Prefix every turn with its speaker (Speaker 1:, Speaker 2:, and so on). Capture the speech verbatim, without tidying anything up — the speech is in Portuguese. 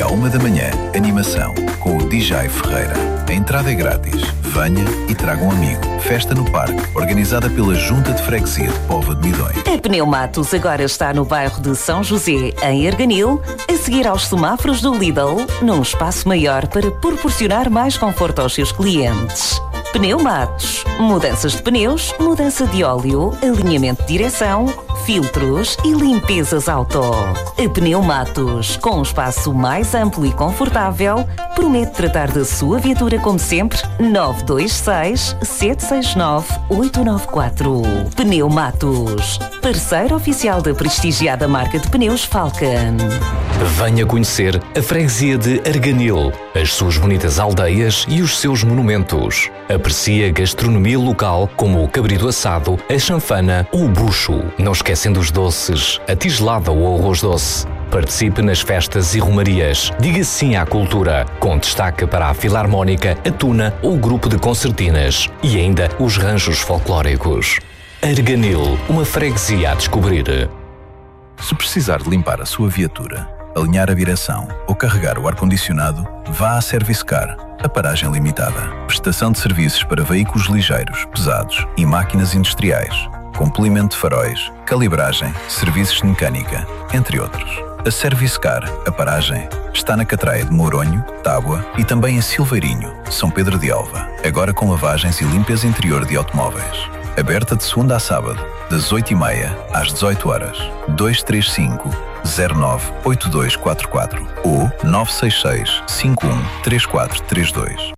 Speaker 1: à uma da manhã, animação com o D J Ferreira. A entrada é grátis. Venha e traga um amigo. Festa no Parque, organizada pela Junta de Freguesia de Póvoa de Midões.
Speaker 2: A Pneumatos agora está no bairro de São José, em Erganil, a seguir aos semáforos do Lidl, num espaço maior para proporcionar mais conforto aos seus clientes. Pneumatos. Mudanças de pneus, mudança de óleo, alinhamento de direção, filtros e limpezas auto. A Pneumatos, com um espaço mais amplo e confortável, promete tratar da sua viatura como sempre. nove dois seis, sete seis nove, oito nove quatro. Pneumatos, parceiro oficial da prestigiada marca de pneus Falcon.
Speaker 3: Venha conhecer a freguesia de Erganil, as suas bonitas aldeias e os seus monumentos. Aprecie a gastronomia local como o cabrito assado, a chanfana ou o bucho. Não esquecendo os doces, a tigelada ou o arroz doce. Participe nas festas e romarias. Diga sim à cultura, com destaque para a Filarmónica, a Tuna ou o grupo de concertinas. E ainda os ranchos folclóricos. Erganil, uma freguesia a descobrir.
Speaker 1: Se precisar de limpar a sua viatura, alinhar a direção ou carregar o ar-condicionado, vá à Service Car, a paragem limitada. Prestação de serviços para veículos ligeiros, pesados e máquinas industriais, com polimento de faróis, calibragem, serviços de mecânica, entre outros. A Service Car, a paragem, está na Catraia de Mouronho, Tábua e também em Silveirinho, São Pedro de Alva, agora com lavagens e limpeza interior de automóveis. Aberta de segunda a sábado, das oito e meia às dezoito horas. dois três cinco, zero nove, oito dois quatro quatro ou nove seis seis, cinco um três quatro três dois.